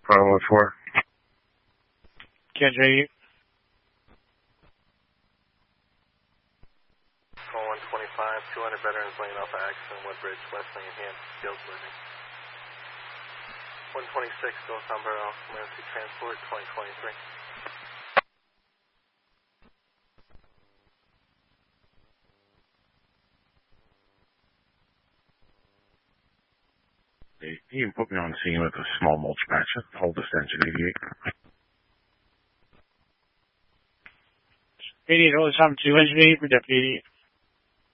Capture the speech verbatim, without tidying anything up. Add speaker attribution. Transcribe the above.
Speaker 1: five one four.
Speaker 2: Can't hear you.
Speaker 3: Call one twenty-five, two hundred veterans laying off accident, Woodbridge, West Lane, Enhanced Skills Living. one twenty-six, Ghost Umbrella, Emergency Transport, twenty twenty-three.
Speaker 1: You can put me on scene with a small mulch patch. Hold extension eighty-eight.
Speaker 2: eighty-eight, hold time two hundred eighty for Deputy eighty-eight.